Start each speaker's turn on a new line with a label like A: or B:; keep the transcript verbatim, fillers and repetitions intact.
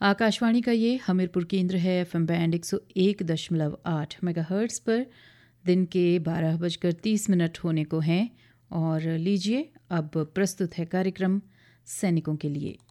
A: आकाशवाणी का ये हमीरपुर केंद्र है। एफएम बैंड एक सौ एक दशमलव आठ मेगाहर्ट्ज़ पर दिन के बारह बजकर तीस मिनट होने को हैं और लीजिए अब प्रस्तुत है कार्यक्रम सैनिकों के लिए।